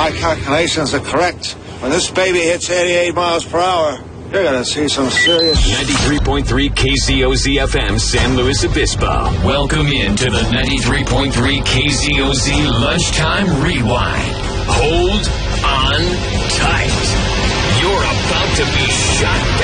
my calculations are correct, when this baby hits 88 miles per hour, you're gonna see some serious... 93.3 KZOZ FM, San Luis Obispo. Welcome into the 93.3 KZOZ Lunchtime Rewind. Hold on tight. You're about to be shot down.